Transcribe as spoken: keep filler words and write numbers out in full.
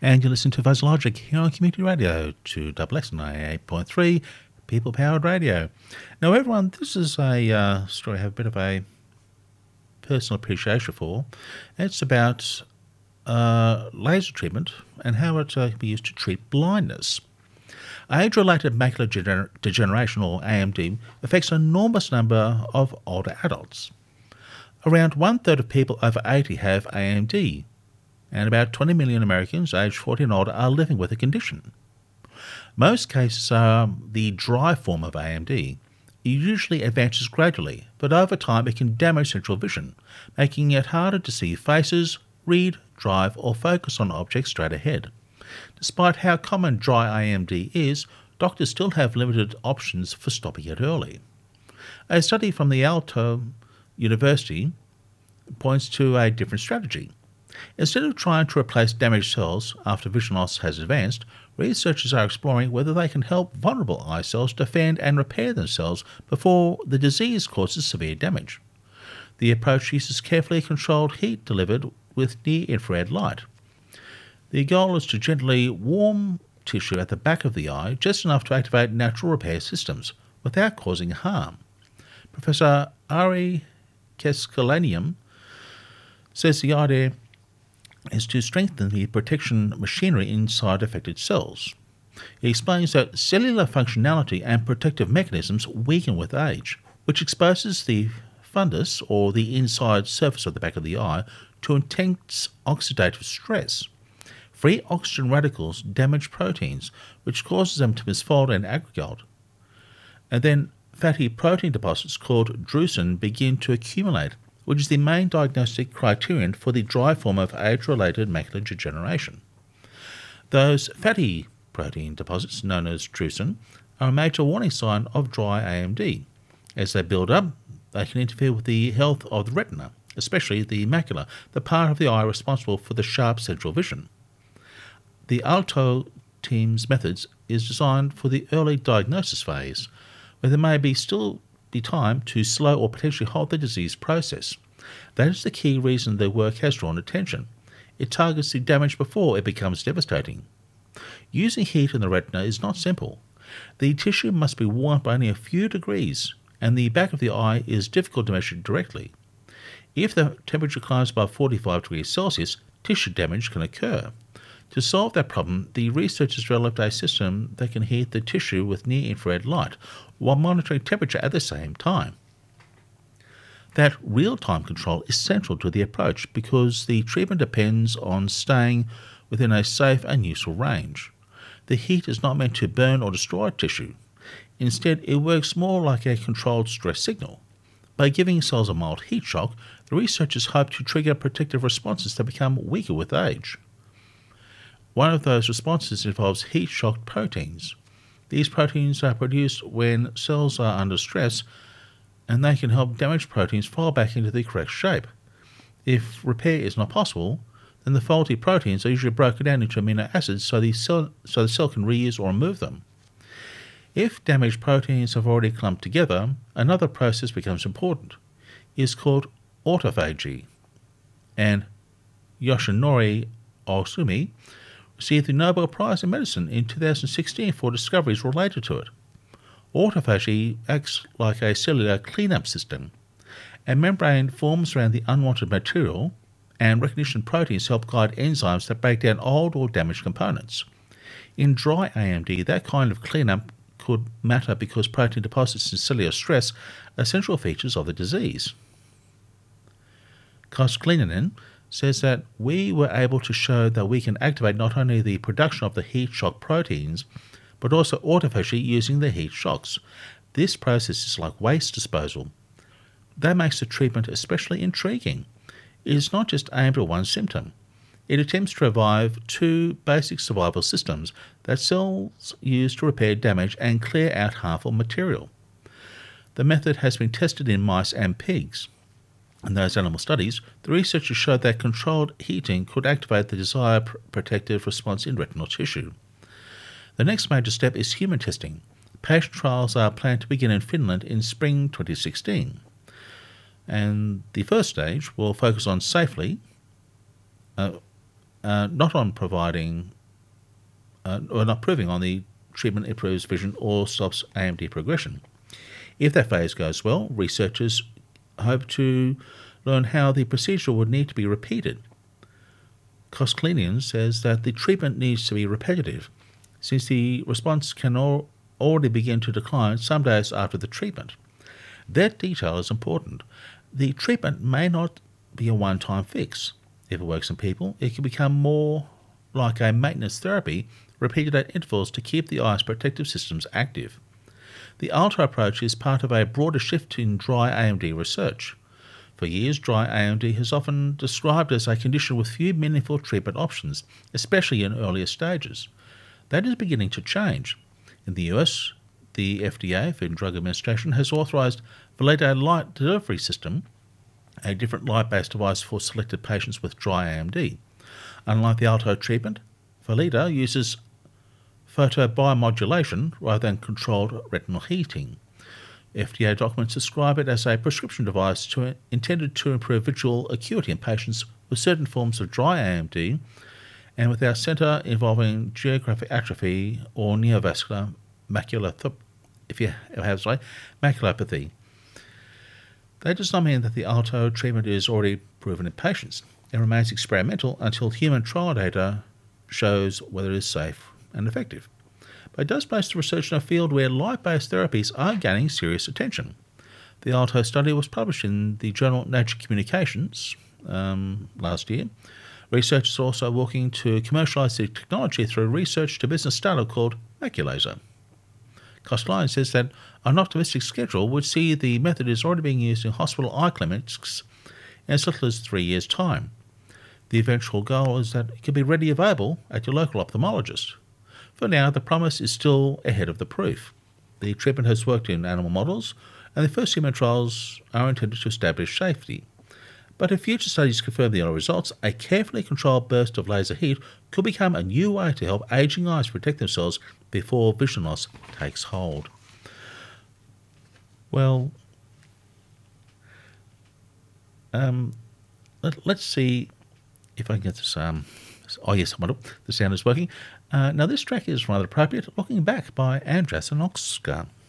And you listen to Fuzzy Logic here on Community Radio to Double X ninety-eight point three, People Powered Radio. Now, everyone, this is a uh, story I have a bit of a personal appreciation for. It's about uh, laser treatment and how it uh, can be used to treat blindness. Age-related macular degener- degeneration, or A M D, affects an enormous number of older adults. Around one-third of people over eighty have A M D, and about twenty million Americans aged forty and older are living with the condition. Most cases are the dry form of A M D. It usually advances gradually, but over time it can damage central vision, making it harder to see faces, read, drive, or focus on objects straight ahead. Despite how common dry A M D is, doctors still have limited options for stopping it early. A study from the Aalto University points to a different strategy. Instead of trying to replace damaged cells after vision loss has advanced, researchers are exploring whether they can help vulnerable eye cells defend and repair themselves before the disease causes severe damage. The approach uses carefully controlled heat delivered with near-infrared light. The goal is to gently warm tissue at the back of the eye, just enough to activate natural repair systems, without causing harm. Professor Ari Keskalanian says the idea is to strengthen the protection machinery inside affected cells. He explains that cellular functionality and protective mechanisms weaken with age, which exposes the fundus, or the inside surface of the back of the eye, to intense oxidative stress. Free oxygen radicals damage proteins, which causes them to misfold and aggregate. And then fatty protein deposits called drusen begin to accumulate, which is the main diagnostic criterion for the dry form of age-related macular degeneration. Those fatty protein deposits, known as drusen, are a major warning sign of dry A M D. As they build up, they can interfere with the health of the retina, especially the macula, the part of the eye responsible for the sharp central vision. The Aalto team's methods is designed for the early diagnosis phase, where there may be still be time to slow or potentially halt the disease process. That is the key reason their work has drawn attention. It targets the damage before it becomes devastating. Using heat in the retina is not simple. The tissue must be warmed by only a few degrees, and the back of the eye is difficult to measure directly. If the temperature climbs above forty-five degrees Celsius, tissue damage can occur. To solve that problem, the researchers developed a system that can heat the tissue with near-infrared light while monitoring temperature at the same time. That real-time control is central to the approach because the treatment depends on staying within a safe and useful range. The heat is not meant to burn or destroy tissue. Instead, it works more like a controlled stress signal. By giving cells a mild heat shock, the researchers hope to trigger protective responses that become weaker with age. One of those responses involves heat-shocked proteins. These proteins are produced when cells are under stress, and they can help damaged proteins fall back into the correct shape. If repair is not possible, then the faulty proteins are usually broken down into amino acids so the cell, so the cell can reuse or remove them. If damaged proteins have already clumped together, another process becomes important. It is called autophagy, and Yoshinori Osumi received the Nobel Prize in Medicine in two thousand sixteen for discoveries related to it. Autophagy acts like a cellular cleanup system. A membrane forms around the unwanted material, and recognition proteins help guide enzymes that break down old or damaged components. In dry A M D, that kind of cleanup could matter because protein deposits and cellular stress are central features of the disease. Kosklinen says that we were able to show that we can activate not only the production of the heat shock proteins, but also autophagy using the heat shocks. This process is like waste disposal. That makes the treatment especially intriguing. It is not just aimed at one symptom. It attempts to revive two basic survival systems that cells use to repair damage and clear out harmful material. The method has been tested in mice and pigs. In those animal studies, the researchers showed that controlled heating could activate the desired pr- protective response in retinal tissue. The next major step is human testing. Patient trials are planned to begin in Finland in spring twenty sixteen. And the first stage will focus on safely, uh, uh, not on providing uh, or not proving on the treatment improves vision or stops A M D progression. If that phase goes well, researchers hope to learn how the procedure would need to be repeated. Cosclinian says that the treatment needs to be repetitive, since the response can al- already begin to decline some days after the treatment. That detail is important. The treatment may not be a one-time fix. If it works in people, it can become more like a maintenance therapy repeated at intervals to keep the eye's protective systems active. The ALTO approach is part of a broader shift in dry A M D research. For years, dry A M D has often described as a condition with few meaningful treatment options, especially in earlier stages. That is beginning to change. In the U S, the F D A, Food and Drug Administration, has authorised Valida Light Delivery System, a different light-based device for selected patients with dry A M D. Unlike the ALTO treatment, Valida uses photobiomodulation rather than controlled retinal heating. F D A documents describe it as a prescription device to, intended to improve visual acuity in patients with certain forms of dry A M D and with our centre involving geographic atrophy or neovascular macular, if you have sorry, maculopathy. That does not mean that the ALTO treatment is already proven in patients. It remains experimental until human trial data shows whether it is safe and effective. But it does place the research in a field where light-based therapies are gaining serious attention. The ALTO study was published in the journal Nature Communications um, last year. Researchers are also working to commercialise the technology through a research-to-business startup called Maculaser. Costline says that an optimistic schedule would see the method is already being used in hospital eye clinics in as little as three years' time. The eventual goal is that it can be readily available at your local ophthalmologist. For now, the promise is still ahead of the proof. The treatment has worked in animal models, and the first human trials are intended to establish safety. But if future studies confirm the early results, a carefully controlled burst of laser heat could become a new way to help aging eyes protect themselves before vision loss takes hold. Well, um, let, let's see if I can get this. Um, oh, yes, the sound is working. Uh, now, this track is rather appropriate, Looking Back by Andras and Oskar.